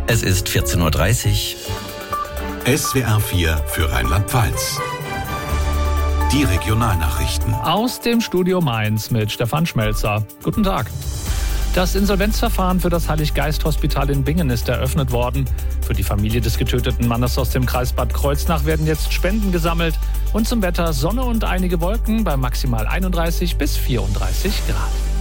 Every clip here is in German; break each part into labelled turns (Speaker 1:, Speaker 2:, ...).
Speaker 1: Es ist 14.30 Uhr.
Speaker 2: SWR 4 für Rheinland-Pfalz. Die Regionalnachrichten.
Speaker 3: Aus dem Studio Mainz mit Stefan Schmelzer. Guten Tag. Das Insolvenzverfahren für das Heiliggeist-Hospital in Bingen ist eröffnet worden. Für die Familie des getöteten Mannes aus dem Kreis Bad Kreuznach werden jetzt Spenden gesammelt. Und zum Wetter Sonne und einige Wolken bei maximal 31 bis 34 Grad.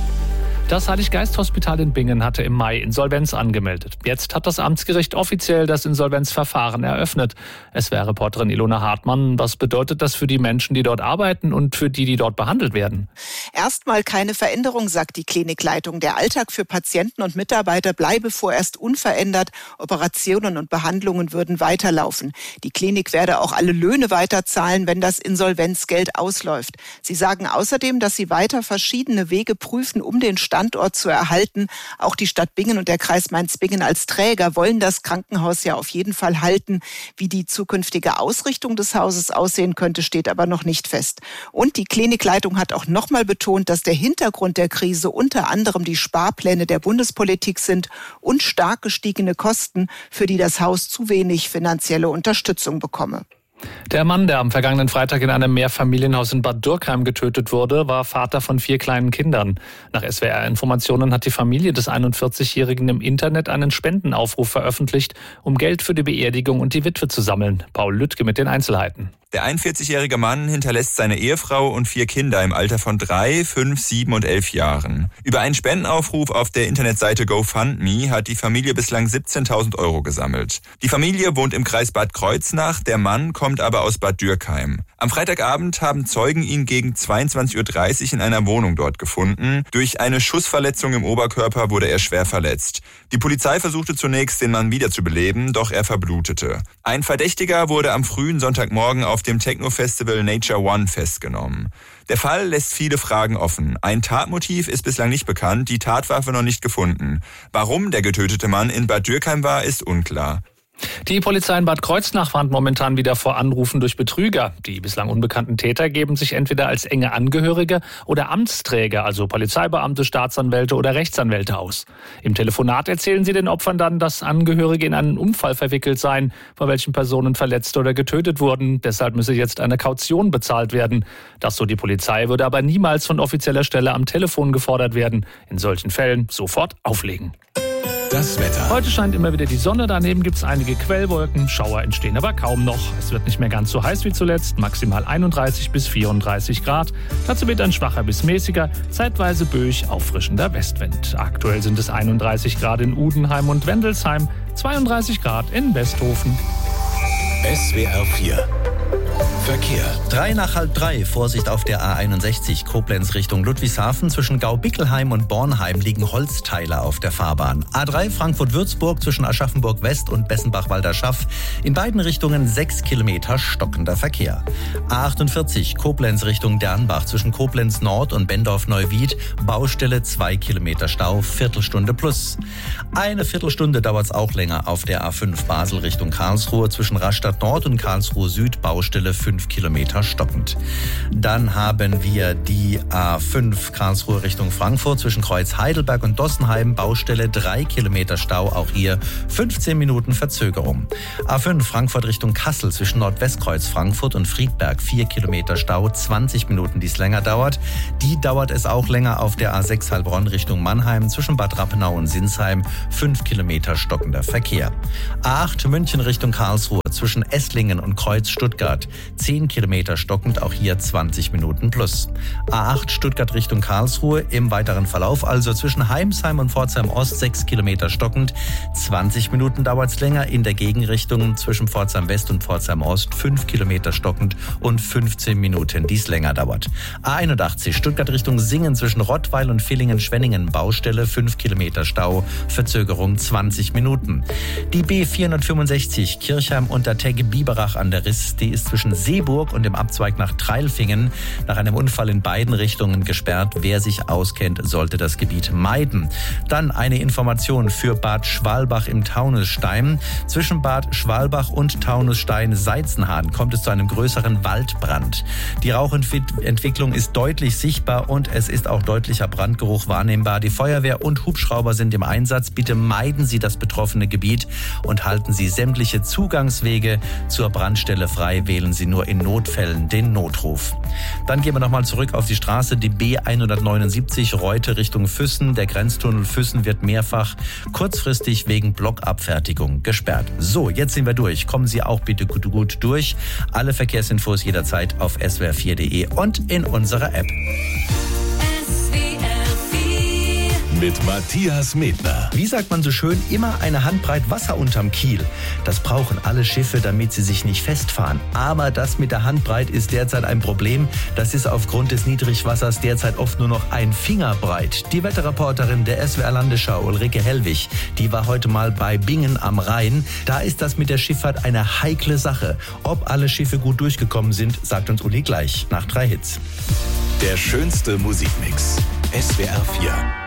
Speaker 3: Das Heiliggeist-Hospital in Bingen hatte im Mai Insolvenz angemeldet. Jetzt hat das Amtsgericht offiziell das Insolvenzverfahren eröffnet. SWR-Reporterin Ilona Hartmann, was bedeutet das für die Menschen, die dort arbeiten und für die dort behandelt werden?
Speaker 4: Erstmal keine Veränderung, sagt die Klinikleitung. Der Alltag für Patienten und Mitarbeiter bleibe vorerst unverändert. Operationen und Behandlungen würden weiterlaufen. Die Klinik werde auch alle Löhne weiterzahlen, wenn das Insolvenzgeld ausläuft. Sie sagen außerdem, dass sie weiter verschiedene Wege prüfen, um den Standort zu erhalten. Auch die Stadt Bingen und der Kreis Mainz-Bingen als Träger wollen das Krankenhaus ja auf jeden Fall halten. Wie die zukünftige Ausrichtung des Hauses aussehen könnte, steht aber noch nicht fest. Und die Klinikleitung hat auch nochmal betont, dass der Hintergrund der Krise unter anderem die Sparpläne der Bundespolitik sind und stark gestiegene Kosten, für die das Haus zu wenig finanzielle Unterstützung bekomme.
Speaker 3: Der Mann, der am vergangenen Freitag in einem Mehrfamilienhaus in Bad Dürkheim getötet wurde, war Vater von 4 kleinen Kindern. Nach SWR-Informationen hat die Familie des 41-Jährigen im Internet einen Spendenaufruf veröffentlicht, um Geld für die Beerdigung und die Witwe zu sammeln. Paul Lüttke mit den Einzelheiten.
Speaker 5: Der 41-jährige Mann hinterlässt seine Ehefrau und 4 Kinder im Alter von 3, 5, 7 und 11 Jahren. Über einen Spendenaufruf auf der Internetseite GoFundMe hat die Familie bislang 17.000 € gesammelt. Die Familie wohnt im Kreis Bad Kreuznach, der Mann kommt aber aus Bad Dürkheim. Am Freitagabend haben Zeugen ihn gegen 22.30 Uhr in einer Wohnung dort gefunden. Durch eine Schussverletzung im Oberkörper wurde er schwer verletzt. Die Polizei versuchte zunächst, den Mann wiederzubeleben, doch er verblutete. Ein Verdächtiger wurde am frühen Sonntagmorgen auf dem Techno-Festival Nature One festgenommen. Der Fall lässt viele Fragen offen. Ein Tatmotiv ist bislang nicht bekannt, die Tatwaffe noch nicht gefunden. Warum der getötete Mann in Bad Dürkheim war, ist unklar.
Speaker 3: Die Polizei in Bad Kreuznach warnt momentan wieder vor Anrufen durch Betrüger. Die bislang unbekannten Täter geben sich entweder als enge Angehörige oder Amtsträger, also Polizeibeamte, Staatsanwälte oder Rechtsanwälte aus. Im Telefonat erzählen sie den Opfern dann, dass Angehörige in einen Unfall verwickelt seien, bei welchen Personen verletzt oder getötet wurden. Deshalb müsse jetzt eine Kaution bezahlt werden. Das, so die Polizei, würde aber niemals von offizieller Stelle am Telefon gefordert werden. In solchen Fällen sofort auflegen.
Speaker 2: Das Wetter.
Speaker 3: Heute scheint immer wieder die Sonne, daneben gibt es einige Quellwolken, Schauer entstehen aber kaum noch. Es wird nicht mehr ganz so heiß wie zuletzt, maximal 31 bis 34 Grad. Dazu wird ein schwacher bis mäßiger, zeitweise böig auffrischender Westwind. Aktuell sind es 31 Grad in Udenheim und Wendelsheim, 32 Grad in Westhofen.
Speaker 2: SWR 4 Verkehr.
Speaker 1: 3 nach halb 3. Vorsicht auf der A61 Koblenz Richtung Ludwigshafen. Zwischen Gaubickelheim und Bornheim liegen Holzteile auf der Fahrbahn. A3 Frankfurt-Würzburg zwischen Aschaffenburg West und Bessenbach-Walderschaff. In beiden Richtungen 6 Kilometer stockender Verkehr. A48 Koblenz Richtung Dernbach zwischen Koblenz Nord und Bendorf-Neuwied. Baustelle 2 Kilometer Stau, Viertelstunde plus. Eine Viertelstunde dauert es auch länger auf der A5 Basel Richtung Karlsruhe zwischen Rastatt Nord und Karlsruhe Süd. Baustelle 5 Kilometer stockend. Dann haben wir die A5 Karlsruhe Richtung Frankfurt zwischen Kreuz Heidelberg und Dossenheim. Baustelle 3 Kilometer Stau, auch hier 15 Minuten Verzögerung. A5 Frankfurt Richtung Kassel zwischen Nordwestkreuz Frankfurt und Friedberg 4 Kilometer Stau, 20 Minuten, die es länger dauert. Die dauert es auch länger auf der A6 Heilbronn Richtung Mannheim zwischen Bad Rappenau und Sinsheim 5 Kilometer stockender Verkehr. A8 München Richtung Karlsruhe zwischen Esslingen und Kreuz Stuttgart 10 Kilometer stockend, auch hier 20 Minuten plus. A8 Stuttgart Richtung Karlsruhe im weiteren Verlauf, also zwischen Heimsheim und Pforzheim Ost 6 Kilometer stockend, 20 Minuten dauert es länger, in der Gegenrichtung zwischen Pforzheim West und Pforzheim Ost 5 Kilometer stockend und 15 Minuten, die es länger dauert. A81 Stuttgart Richtung Singen zwischen Rottweil und Villingen-Schwenningen, Baustelle 5 Kilometer Stau, Verzögerung 20 Minuten. Die B465 Kirchheim und Tegge Biberach an der Riss. Die ist zwischen Seeburg und dem Abzweig nach Treilfingen nach einem Unfall in beiden Richtungen gesperrt. Wer sich auskennt, sollte das Gebiet meiden. Dann eine Information für Bad Schwalbach im Taunusstein. Zwischen Bad Schwalbach und Taunusstein-Seizenhahn kommt es zu einem größeren Waldbrand. Die Rauchentwicklung ist deutlich sichtbar und es ist auch deutlicher Brandgeruch wahrnehmbar. Die Feuerwehr und Hubschrauber sind im Einsatz. Bitte meiden Sie das betroffene Gebiet und halten Sie sämtliche Zugangswege zur Brandstelle frei. Wählen Sie nur in Notfällen den Notruf. Dann gehen wir nochmal zurück auf die Straße, die B179 Reute Richtung Füssen. Der Grenztunnel Füssen wird mehrfach kurzfristig wegen Blockabfertigung gesperrt. So, jetzt sind wir durch. Kommen Sie auch bitte gut durch. Alle Verkehrsinfos jederzeit auf swr4.de und in unserer App.
Speaker 2: Mit Matthias Medner.
Speaker 1: Wie sagt man so schön, immer eine Handbreit Wasser unterm Kiel. Das brauchen alle Schiffe, damit sie sich nicht festfahren. Aber das mit der Handbreit ist derzeit ein Problem. Das ist aufgrund des Niedrigwassers derzeit oft nur noch ein Finger breit. Die Wetterreporterin der SWR Landesschau, Ulrike Hellwig, die war heute mal bei Bingen am Rhein. Da ist das mit der Schifffahrt eine heikle Sache. Ob alle Schiffe gut durchgekommen sind, sagt uns Uli gleich nach 3 Hits.
Speaker 2: Der schönste Musikmix. SWR 4.